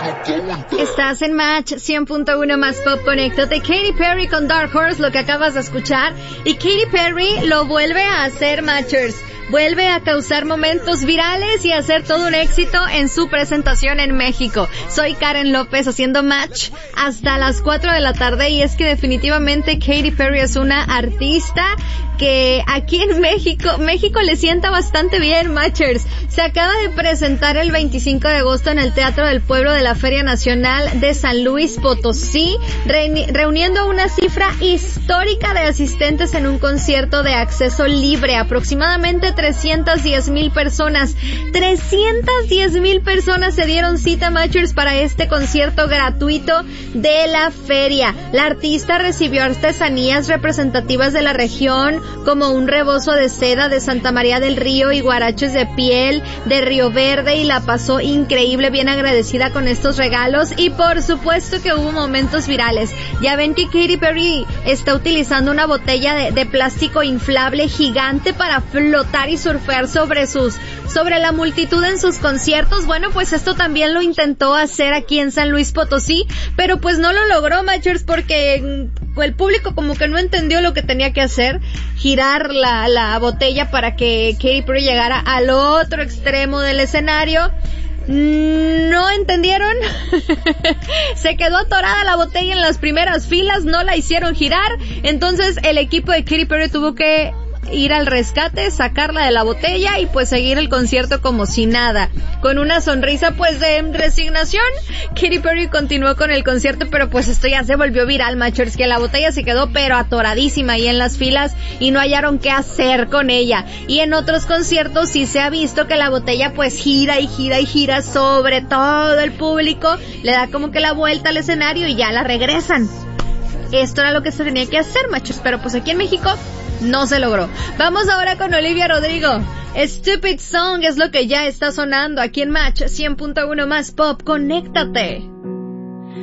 Estás en Match 100.1 más Pop. Conéctate. Katy Perry con Dark Horse, lo que acabas de escuchar. Y Katy Perry lo vuelve a hacer, Matchers. Vuelve a causar momentos virales y a hacer todo un éxito en su presentación en México. Soy Karen López haciendo Match hasta las 4 de la tarde y es que definitivamente Katy Perry es una artista que aquí en México le sienta bastante bien, Matchers. Se acaba de presentar el 25 de agosto en el Teatro del Pueblo de la Feria Nacional de San Luis Potosí, reuniendo una cifra histórica de asistentes en un concierto de acceso libre, aproximadamente 310,000 personas. 310,000 personas se dieron cita, Matchers, para este concierto gratuito de la feria. La artista recibió artesanías representativas de la región, como un rebozo de seda de Santa María del Río y guaraches de piel de Río Verde, y la pasó increíble, bien agradecida con estos regalos. Y por supuesto que hubo momentos virales. Ya ven que Katy Perry está utilizando una botella de plástico inflable gigante para flotar y surfear sobre la multitud en sus conciertos. Bueno, pues esto también lo intentó hacer aquí en San Luis Potosí, pero pues no lo logró, Matchers, porque el público como que no entendió lo que tenía que hacer, girar la botella para que Katy Perry llegara al otro extremo del escenario. No entendieron. Se quedó atorada la botella en las primeras filas, no la hicieron girar. Entonces el equipo de Katy Perry tuvo que ir al rescate, sacarla de la botella y pues seguir el concierto como si nada. Con una sonrisa pues de resignación, Katy Perry continuó con el concierto, pero pues esto ya se volvió viral, Matchers, que la botella se quedó pero atoradísima ahí en las filas y no hallaron qué hacer con ella. Y en otros conciertos sí se ha visto que la botella pues gira y gira y gira sobre todo el público, le da como que la vuelta al escenario y ya la regresan. Esto era lo que se tenía que hacer, Matchers, pero pues aquí en México no se logró. Vamos ahora con Olivia Rodrigo. Stupid Song es lo que ya está sonando aquí en Match 100.1 más Pop. Conéctate.